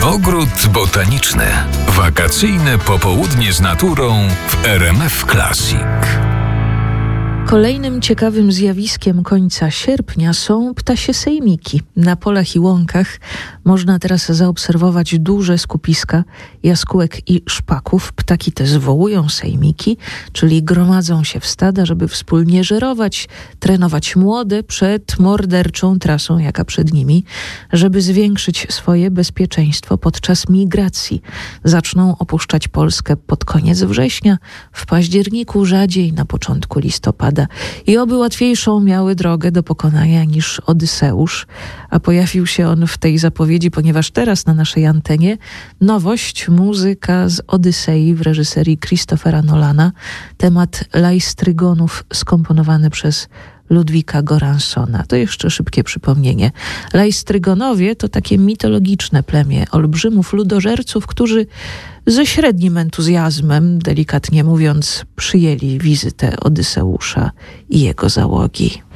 Ogród botaniczny. Wakacyjne popołudnie z naturą w RMF Classic. Kolejnym ciekawym zjawiskiem końca sierpnia są ptasie sejmiki. Na polach i łąkach można teraz zaobserwować duże skupiska jaskółek i szpaków. Ptaki te zwołują sejmiki, czyli gromadzą się w stada, żeby wspólnie żerować, trenować młode przed morderczą trasą, jaka przed nimi, żeby zwiększyć swoje bezpieczeństwo podczas migracji. Zaczną opuszczać Polskę pod koniec września, w październiku rzadziej na początku listopada. I oby łatwiejszą miały drogę do pokonania niż Odyseusz, a pojawił się on w tej zapowiedzi, ponieważ teraz na naszej antenie nowość, muzyka z Odysei w reżyserii Christophera Nolana, temat Laistrygonów skomponowany przez Ludwika Göranssona. To jeszcze szybkie przypomnienie. Laistrygonowie to takie mitologiczne plemię olbrzymów ludożerców, którzy ze średnim entuzjazmem, delikatnie mówiąc, przyjęli wizytę Odyseusza i jego załogi.